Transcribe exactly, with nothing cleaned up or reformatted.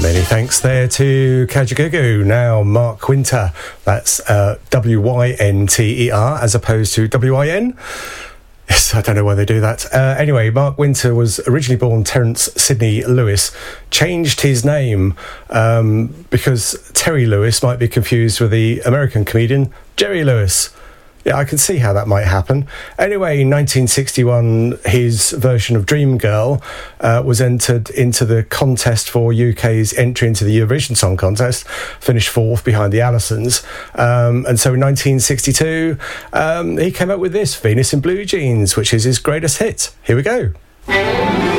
Many thanks there to Kajagoogoo. Now, Mark Winter, that's uh, W Y N T E R as opposed to W I N. Yes, I don't know why they do that. Uh, anyway, Mark Winter was originally born Terence Sidney Lewis, changed his name um, because Terry Lewis might be confused with the American comedian Jerry Lewis. Yeah, I can see how that might happen. Anyway, in nineteen sixty-one, his version of Dream Girl uh, was entered into the contest for U K's entry into the Eurovision Song Contest, finished fourth behind the Allisons. Um, and so in nineteen sixty-two, um, he came up with this, Venus in Blue Jeans, which is his greatest hit. Here we go.